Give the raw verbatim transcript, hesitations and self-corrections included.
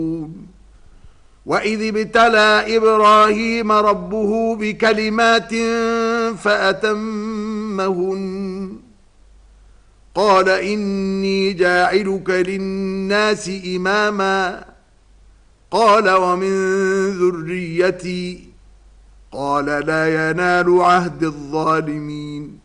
وإذ ابتلى إبراهيم ربه بكلمات فأتمهن قال إني جاعلك للناس إماما قال ومن ذريتي قال لا ينال عهد الظالمين